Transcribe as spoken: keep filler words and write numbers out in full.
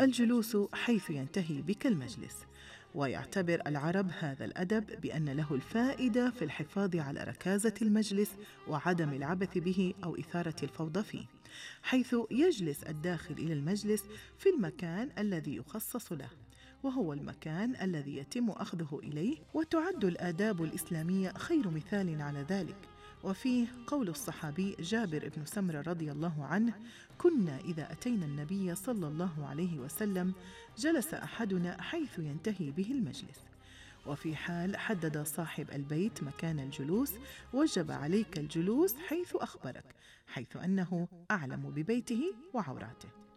الجلوس حيث ينتهي بك المجلس. ويعتبر العرب هذا الأدب بأن له الفائدة في الحفاظ على ركازة المجلس وعدم العبث به أو إثارة الفوضى فيه، حيث يجلس الداخل إلى المجلس في المكان الذي يخصص له، وهو المكان الذي يتم أخذه إليه. وتعد الآداب الإسلامية خير مثال على ذلك. وفيه قول الصحابي جابر بن سمرة رضي الله عنه: كنا إذا أتينا النبي صلى الله عليه وسلم جلس أحدنا حيث ينتهي به المجلس. وفي حال حدد صاحب البيت مكان الجلوس وجب عليك الجلوس حيث أخبرك، حيث أنه أعلم ببيته وعوراته.